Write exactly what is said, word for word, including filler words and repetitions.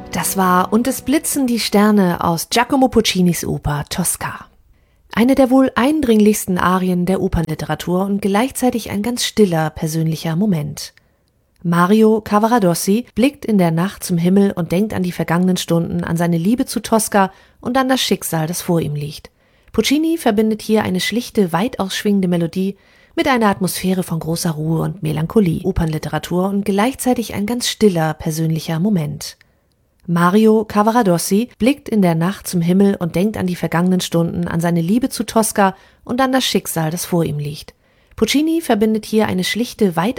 Das war Und es blitzen die Sterne aus Giacomo Puccinis Oper Tosca. Eine der wohl eindringlichsten Arien der Opernliteratur und gleichzeitig ein ganz stiller, persönlicher Moment. Mario Cavaradossi blickt in der Nacht zum Himmel und denkt an die vergangenen Stunden, an seine Liebe zu Tosca und an das Schicksal, das vor ihm liegt. Puccini verbindet hier eine schlichte, weit ausschwingende Melodie mit einer Atmosphäre von großer Ruhe und Melancholie, Opernliteratur und gleichzeitig ein ganz stiller, persönlicher Moment. Mario Cavaradossi blickt in der Nacht zum Himmel und denkt an die vergangenen Stunden, an seine Liebe zu Tosca und an das Schicksal, das vor ihm liegt. Puccini verbindet hier eine schlichte, weit